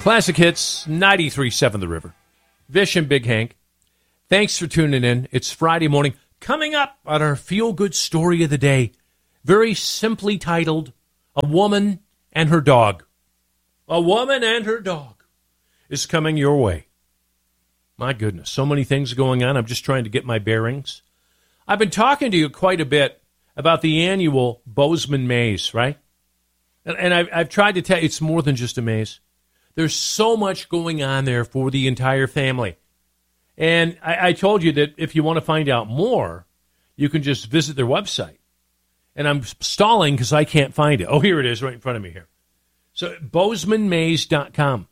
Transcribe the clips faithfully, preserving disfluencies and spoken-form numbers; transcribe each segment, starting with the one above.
Classic Hits, ninety-three point seven The River. Vish and Big Hank. Thanks for tuning in. It's Friday morning. Coming up on our feel-good story of the day, very simply titled, A Woman and Her Dog. A Woman and Her Dog is coming your way. My goodness, so many things going on. I'm just trying to get my bearings. I've been talking to you quite a bit about the annual Bozeman Maze, right? And, and I've, I've tried to tell you, it's more than just a maze. There's so much going on there for the entire family. And I, I told you that if you want to find out more, you can just visit their website. And I'm stalling because I can't find it. Oh, here it is right in front of me here. So bozeman maze dot com.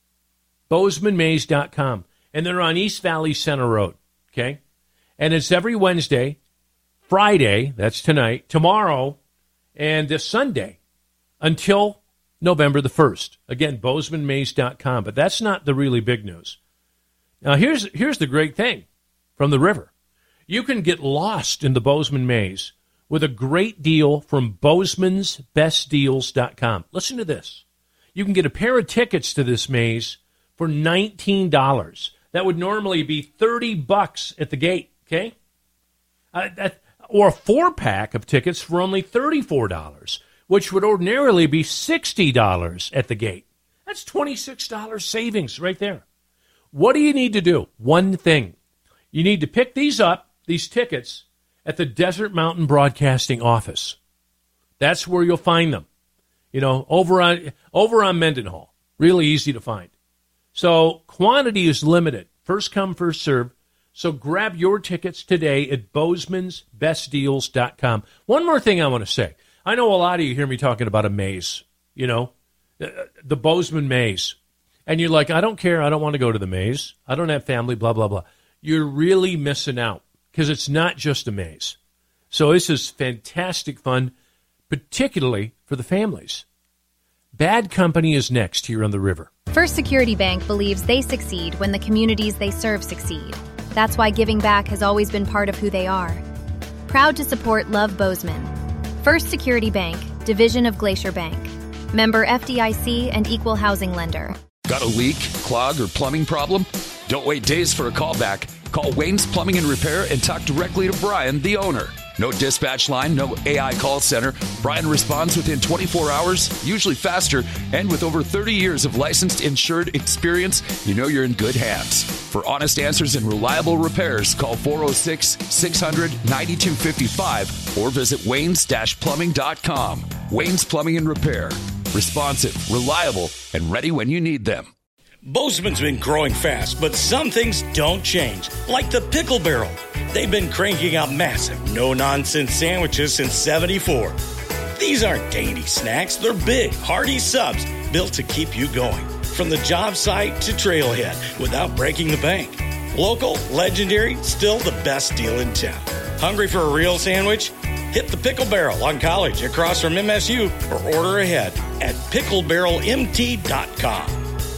bozeman maze dot com. And they're on East Valley Center Road, okay? And it's every Wednesday, Friday, that's tonight, tomorrow, and this Sunday until November the first. Again, bozeman maze dot com. But that's not the really big news. Now, here's here's the great thing from the river. You can get lost in the Bozeman Maze with a great deal from bozemans best deals dot com. Listen to this. You can get a pair of tickets to this maze for nineteen dollars. That would normally be thirty bucks at the gate, okay? Uh, that, or a four-pack of tickets for only thirty-four dollars, which would ordinarily be sixty dollars at the gate. That's twenty-six dollars savings right there. What do you need to do? One thing. You need to pick these up, these tickets, at the Desert Mountain Broadcasting office. That's where you'll find them. You know, over on over on Mendenhall. Really easy to find. So quantity is limited. First come, first serve. So grab your tickets today at bozemans best deals dot com. One more thing I want to say. I know a lot of you hear me talking about a maze, you know, the Bozeman Maze. And you're like, I don't care. I don't want to go to the maze. I don't have family, blah, blah, blah. You're really missing out because it's not just a maze. So this is fantastic fun, particularly for the families. Bad Company is next here on the river. First Security Bank believes they succeed when the communities they serve succeed. That's why giving back has always been part of who they are. Proud to support Love Bozeman. First Security Bank, division of Glacier Bank. Member F D I C and equal housing lender. Got a leak, clog, or plumbing problem? Don't wait days for a call back. Call Wayne's Plumbing and Repair and talk directly to Brian, the owner. No dispatch line, no A I call center. Brian responds within twenty-four hours, usually faster, and with over thirty years of licensed insured experience, you know you're in good hands. For honest answers and reliable repairs, call four oh six, six hundred, ninety-two fifty-five or visit waynes dash plumbing dot com. Wayne's Plumbing and Repair. Responsive, reliable, and ready when you need them. Bozeman's been growing fast, but some things don't change, like the Pickle Barrel. They've been cranking out massive, no-nonsense sandwiches since seventy-four. These aren't dainty snacks. They're big, hearty subs built to keep you going, from the job site to trailhead, without breaking the bank. Local, legendary, still the best deal in town. Hungry for a real sandwich? Hit the Pickle Barrel on College across from M S U or order ahead at pickle barrel m t dot com.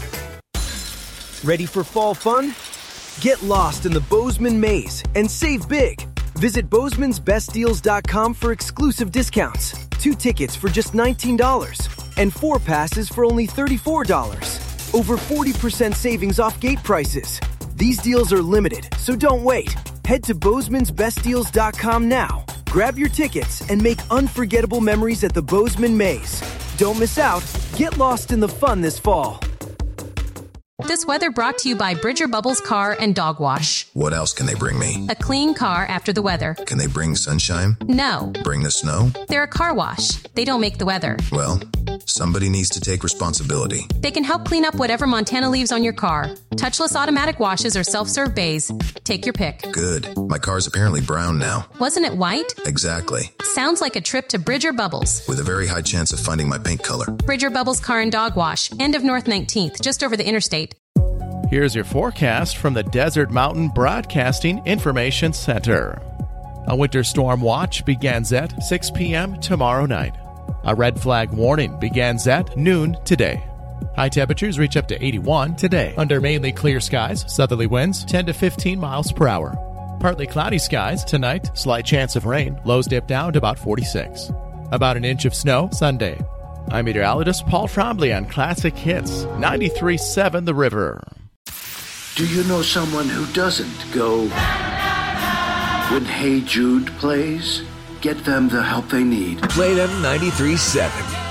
Ready for fall fun? Get lost in the Bozeman Maze and save big. Visit bozemans best deals dot com for exclusive discounts. Two tickets for just nineteen dollars and four passes for only thirty-four dollars. Over forty percent savings off gate prices. These deals are limited, so don't wait. Head to bozemans best deals dot com now. Grab your tickets and make unforgettable memories at the Bozeman Maze. Don't miss out. Get lost in the fun this fall. This weather brought to you by Bridger Bubbles Car and Dog Wash. What else can they bring me? A clean car after the weather. Can they bring sunshine? No. Bring the snow? They're a car wash. They don't make the weather. Well, somebody needs to take responsibility. They can help clean up whatever Montana leaves on your car. Touchless automatic washes or self-serve bays. Take your pick. Good. My car's apparently brown now. Wasn't it white? Exactly. Sounds like a trip to Bridger Bubbles. With a very high chance of finding my paint color. Bridger Bubbles Car and Dog Wash. End of North nineteenth, just over the interstate. Here's your forecast from the Desert Mountain Broadcasting Information Center. A winter storm watch begins at six p.m. tomorrow night. A red flag warning begins at noon today. High temperatures reach up to eighty-one today. Under mainly clear skies, southerly winds ten to fifteen miles per hour. Partly cloudy skies tonight, slight chance of rain. Lows dip down to about forty-six. About an inch of snow Sunday. I'm meteorologist Paul Trombley on Classic Hits ninety-three point seven The River. Do you know someone who doesn't go when Hey Jude plays? Get them the help they need. Play them ninety-three point seven.